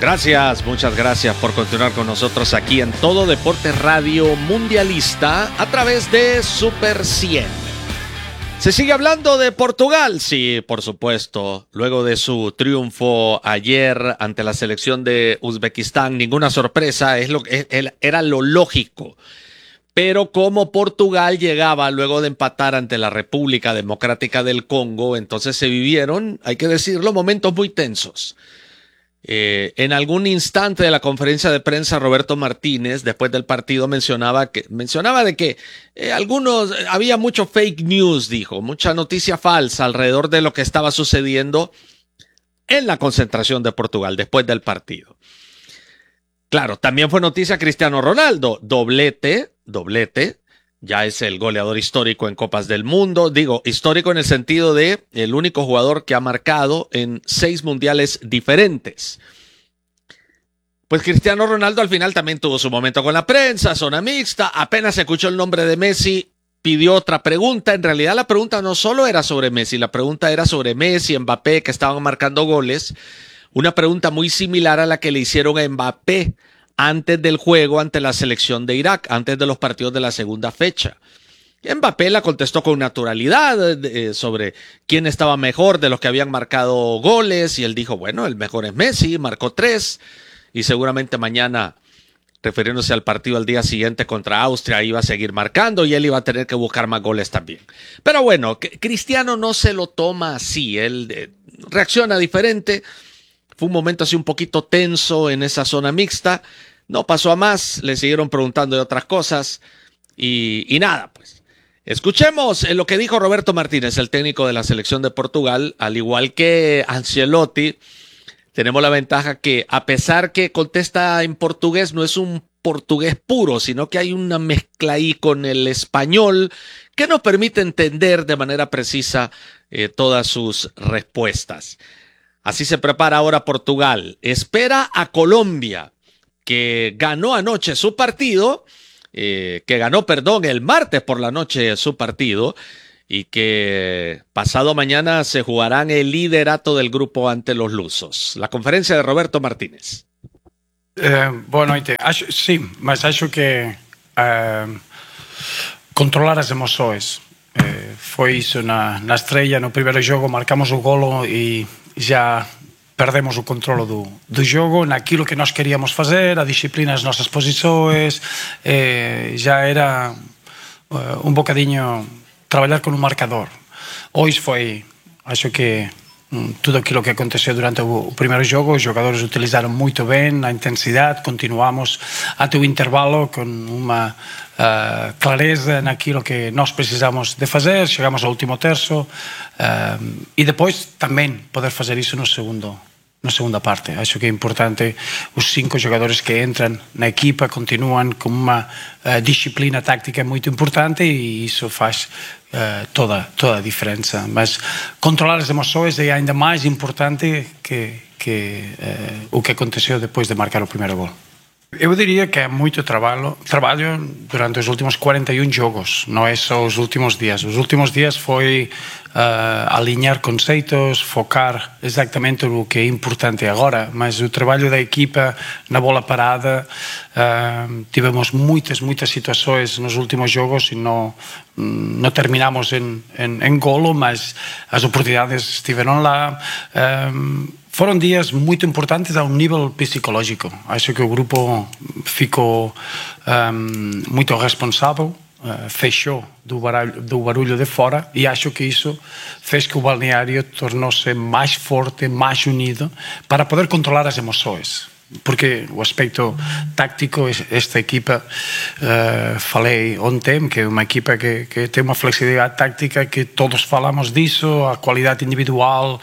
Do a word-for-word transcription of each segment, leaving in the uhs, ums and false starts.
Gracias, muchas gracias por continuar con nosotros aquí en Todo Deporte Radio Mundialista a través de Super cien. ¿Se sigue hablando de Portugal? Sí, por supuesto. Luego de su triunfo ayer ante la selección de Uzbekistán, ninguna sorpresa, es lo, era lo lógico. Pero como Portugal llegaba luego de empatar ante la República Democrática del Congo, entonces se vivieron, hay que decirlo, momentos muy tensos. Eh, en algún instante de la conferencia de prensa, Roberto Martínez, después del partido, mencionaba que mencionaba de que eh, algunos había mucho fake news, dijo, mucha noticia falsa alrededor de lo que estaba sucediendo en la concentración de Portugal después del partido. Claro, también fue noticia Cristiano Ronaldo, doblete, doblete. Ya es el goleador histórico en Copas del Mundo. Digo, histórico en el sentido de el único jugador que ha marcado en seis mundiales diferentes. Pues Cristiano Ronaldo al final también tuvo su momento con la prensa, zona mixta. Apenas escuchó el nombre de Messi, pidió otra pregunta. En realidad la pregunta no solo era sobre Messi, la pregunta era sobre Messi, Mbappé, que estaban marcando goles. Una pregunta muy similar a la que le hicieron a Mbappé antes del juego ante la selección de Irak, antes de los partidos de la segunda fecha. Mbappé la contestó con naturalidad eh, sobre quién estaba mejor de los que habían marcado goles, y él dijo, bueno, el mejor es Messi, marcó tres, y seguramente mañana, refiriéndose al partido al día siguiente contra Austria, iba a seguir marcando y él iba a tener que buscar más goles también. Pero bueno, Cristiano no se lo toma así, él eh, reacciona diferente. Fue un momento así un poquito tenso en esa zona mixta. No pasó a más, le siguieron preguntando de otras cosas y, y nada, pues. Escuchemos lo que dijo Roberto Martínez, el técnico de la selección de Portugal. Al igual que Ancelotti, tenemos la ventaja que a pesar que contesta en portugués, no es un portugués puro, sino que hay una mezcla ahí con el español que nos permite entender de manera precisa eh, todas sus respuestas. Así se prepara ahora Portugal. Espera a Colombia, que ganó anoche su partido, eh, que ganó, perdón, el martes por la noche su partido, y que pasado mañana se jugarán el liderato del grupo ante los lusos. La conferencia de Roberto Martínez. Eh, boa noite. Acho, sí, mas acho que eh, controlar as emoções. Eh, foi iso na, na estrella, no primeiro jogo marcamos o golo e já perdemos o controlo do, do jogo naquilo que nós queríamos fazer, a disciplina das nossas posições, eh, já era uh, um bocadinho trabalhar com um marcador. Hoje foi, acho que um, tudo aquilo que aconteceu durante o, o primeiro jogo, os jogadores utilizaram muito bem a intensidade, continuamos até o intervalo com uma uh, clareza naquilo que nós precisamos de fazer, chegamos ao último terço uh, e depois também poder fazer isso no segundo na segunda parte. Acho que é importante os cinco jogadores que entram na equipa continuam com uma uh, disciplina tática muito importante e isso faz uh, toda, toda a diferença. Mas controlar as emoções é ainda mais importante que, que uh, o que aconteceu depois de marcar o primeiro gol. Eu diria que é muito trabalho, trabalho durante os últimos quarenta e um jogos, não é só os últimos dias. Os últimos dias foi uh, alinhar conceitos, focar exatamente o que é importante agora, mas o trabalho da equipa na bola parada, uh, tivemos muitas, muitas situações nos últimos jogos e não, não terminamos em, em, em golo, mas as oportunidades estiveram lá. Um, Foram dias muito importantes a um nível psicológico. Acho que o grupo ficou um, muito responsável, uh, fechou do barulho, do barulho de fora e acho que isso fez que o balneário tornou-se mais forte, mais unido para poder controlar as emoções. Porque o aspecto táctico, esta equipa, uh, falei ontem, que é uma equipa que, que tem uma flexibilidade táctica que todos falamos disso, a qualidade individual,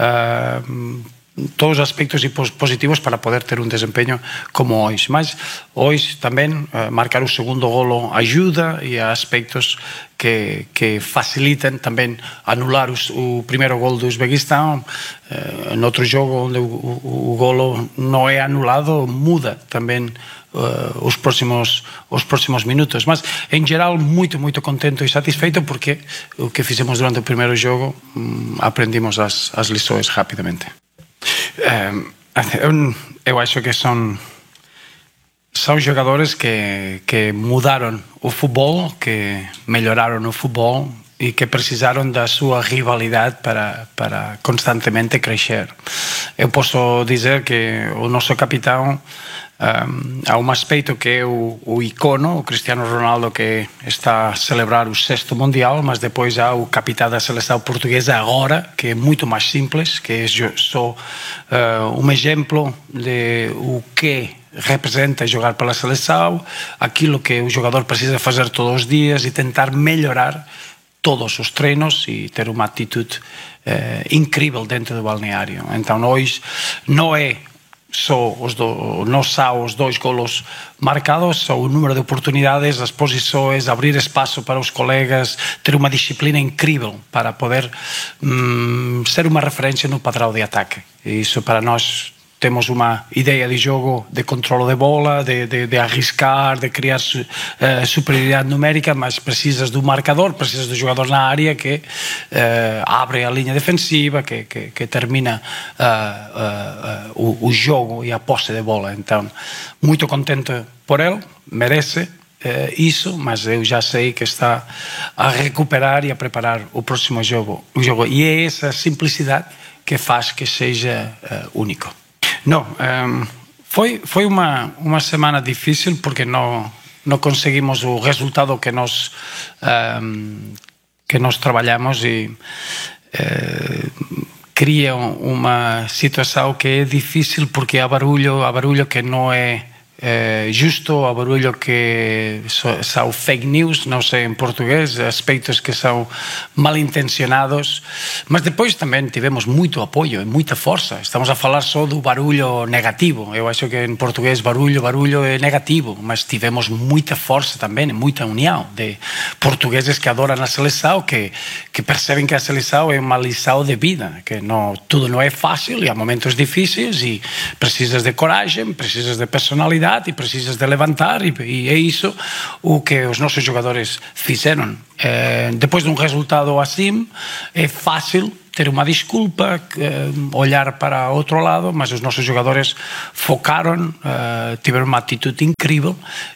uh, todos os aspectos positivos para poder ter um desempenho como hoje. Mas hoje também uh, marcar o segundo golo ajuda e há aspectos que, que facilitam também anular os, o primeiro golo do Uzbequistão. Uh, em outro jogo onde o, o, o golo não é anulado, muda também Uh, os, próximos, os próximos minutos, mas em geral muito, muito contente e satisfeito porque o que fizemos durante o primeiro jogo um, aprendimos as, as lições rapidamente. Um, Eu, eu acho que são são jogadores que, que mudaram o futebol, que melhoraram o futebol e que precisaram da sua rivalidade para, para constantemente crescer. Eu posso dizer que o nosso capitão, um, há um aspecto que é o, o icono, o Cristiano Ronaldo, que está a celebrar o sexto Mundial, mas depois há o capitão da seleção portuguesa agora, que é muito mais simples, que é só uh, um exemplo de o que representa jogar pela seleção, aquilo que o jogador precisa fazer todos os dias e tentar melhorar todos os treinos e ter uma atitude eh, incrível dentro do balneário. Então hoje não é só os, do, não só os dois golos marcados, só o número de oportunidades, as posições, abrir espaço para os colegas, ter uma disciplina incrível para poder hum, ser uma referência no padrão de ataque. E isso para nós temos uma ideia de jogo de controle de bola, de, de, de arriscar, de criar su, uh, superioridade numérica, mas precisas do marcador, precisas do jogador na área que uh, abre a linha defensiva, que, que, que termina uh, uh, uh, o, o jogo e a posse de bola. Então, muito contente por ele, merece uh, isso, mas eu já sei que está a recuperar e a preparar o próximo jogo. O jogo. E é essa simplicidade que faz que seja uh, único. Não, um, foi, foi uma, uma semana difícil porque não, não conseguimos o resultado que nós, um, que nós trabalhamos e uh, cria uma situação que é difícil porque há barulho, há barulho que não é Eh, justo, há barulho que so, são fake news, não sei em português, aspectos que são mal intencionados, mas depois também tivemos muito apoio e muita força. Estamos a falar só do barulho negativo. Eu acho que em português barulho, barulho é negativo, mas tivemos muita força também, muita união de portugueses que adoram a seleção, que, que percebem que a seleção é uma lição de vida, que não, tudo não é fácil e há momentos difíceis e precisas de coragem, precisas de personalidade e precisas de levantar e, e é isso o que os nossos jogadores fizeram. Eh, depois de um resultado assim é fácil ter uma desculpa, eh, olhar para outro lado, mas os nossos jogadores focaram, eh, tiveram uma atitude incrível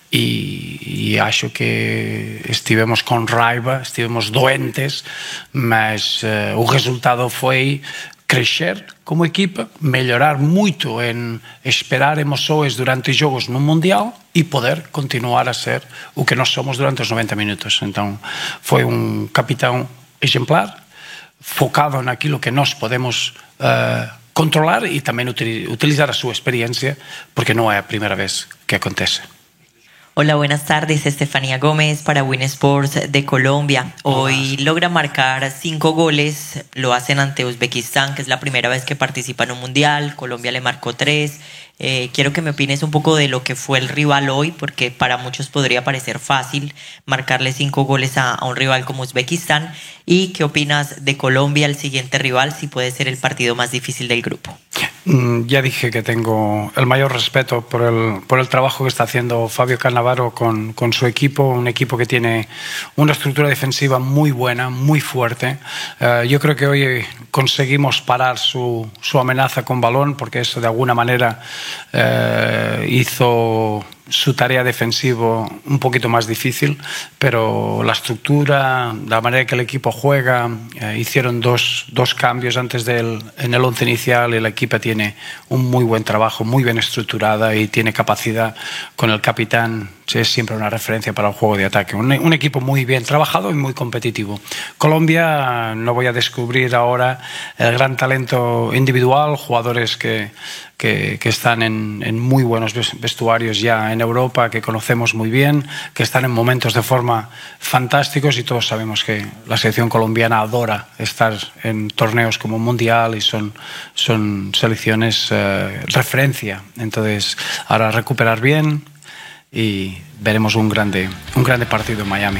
e, e acho que estivemos com raiva, estivemos doentes, mas eh, o resultado foi crescer como equipa, melhorar muito em esperar emoções durante os jogos no Mundial e poder continuar a ser o que nós somos durante os noventa minutos. Então foi um capitão exemplar, focado naquilo que nós podemos uh, controlar e também utilizar a sua experiência, porque não é a primeira vez que acontece. Hola, buenas tardes. Estefanía Gómez para Win Sports de Colombia. Hoy logra marcar cinco goles, lo hacen ante Uzbekistán, que es la primera vez que participa en un mundial. Colombia le marcó tres. Eh, quiero que me opines un poco de lo que fue el rival hoy, porque para muchos podría parecer fácil marcarle cinco goles a, a un rival como Uzbekistán. ¿Y qué opinas de Colombia, el siguiente rival, si puede ser el partido más difícil del grupo? Ya dije que tengo el mayor respeto por el, por el trabajo que está haciendo Fabio Cannavaro con, con su equipo, un equipo que tiene una estructura defensiva muy buena, muy fuerte. Uh, yo creo que hoy conseguimos parar su, su amenaza con balón, porque eso de alguna manera uh, hizo su tarea defensiva un poquito más difícil, pero la estructura, la manera que el equipo juega, eh, hicieron dos, dos cambios antes del, en el once inicial y la equipa tiene un muy buen trabajo, muy bien estructurada y tiene capacidad con el capitán. Es siempre una referencia para el juego de ataque. Un, un equipo muy bien trabajado y muy competitivo. Colombia, no voy a descubrir ahora el gran talento individual, jugadores que, que, que están en, en muy buenos vestuarios ya en Europa, que conocemos muy bien, que están en momentos de forma fantásticos y todos sabemos que la selección colombiana adora estar en torneos como Mundial y son, son selecciones eh, referencia. Entonces, ahora recuperar bien y veremos un grande, un grande partido en Miami.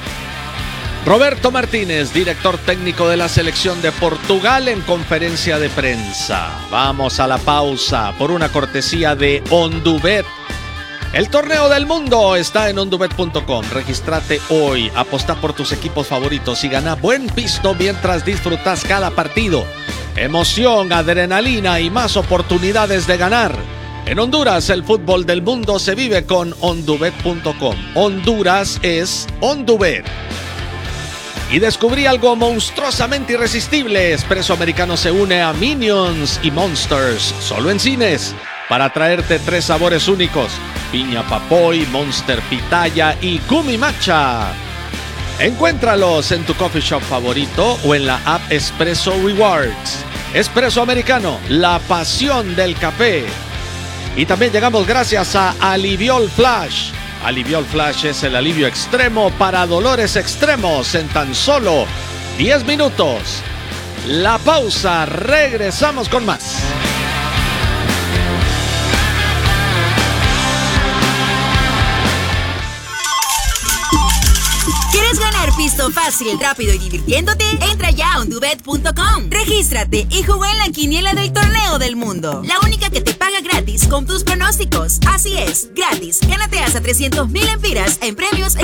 Roberto Martínez, director técnico de la selección de Portugal, en conferencia de prensa. Vamos a la pausa por una cortesía de Ondubet. El torneo del mundo está en ondubet punto com. Regístrate hoy, apostá por tus equipos favoritos y gana buen pisto mientras disfrutas cada partido. Emoción, adrenalina y más oportunidades de ganar. En Honduras, el fútbol del mundo se vive con ondubet punto com. Honduras es Ondubet. Y descubrí algo monstruosamente irresistible. Espresso Americano se une a Minions y Monsters, solo en cines, para traerte tres sabores únicos: piña papoy, Monster pitaya y gumi matcha. Encuéntralos en tu coffee shop favorito o en la app Espresso Rewards. Espresso Americano, la pasión del café. Y también llegamos gracias a Aliviol Flash. Aliviol Flash es el alivio extremo para dolores extremos en tan solo diez minutos. La pausa, regresamos con más. ¿Quieres ganar pisto fácil, rápido y divirtiéndote? Entra ya a ondubet punto com. Regístrate y juega en la quiniela del torneo del mundo. La única que te paga gratis con tus pronósticos. Así es, gratis. Gánate hasta trescientos mil empiras en premios en